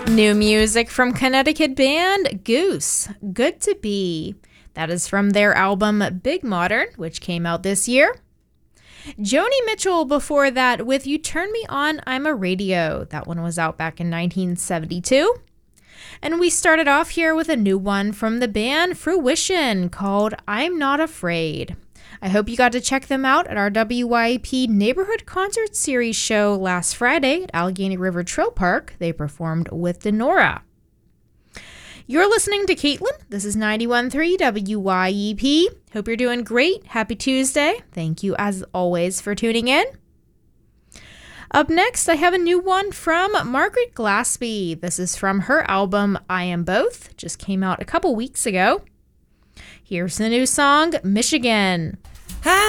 New music from Connecticut band Goose, Good to Be. That is from their album Big Modern, which came out this year. Joni Mitchell before that with You Turn Me On, I'm a Radio. That one was out back in 1972. And we started off here with a new one from the band Fruition called I'm Not Afraid. I hope you got to check them out at our WYAP Neighborhood Concert Series show last Friday at Allegheny River Trail Park. They performed with Denora. You're listening to Caitlin. This is 91.3 WYEP. Hope you're doing great. Happy Tuesday. Thank you, as always, for tuning in. Up next, I have a new one from Margaret Glaspie. This is from her album I Am Both. Just came out a couple weeks ago. Here's the new song, Michigan. I